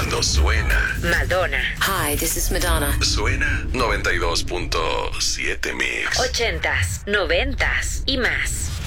cuando suena Madonna. Hi, this is Madonna. Suena 92.7 Mix. 80s, 90s y más.